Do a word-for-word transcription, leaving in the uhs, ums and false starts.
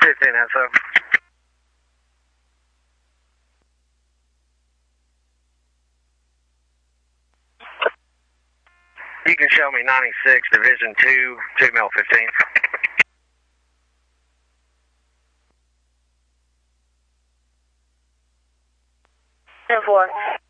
fifteen S O. You can show me ninety-six, Division two, two mil fifteen. ten four.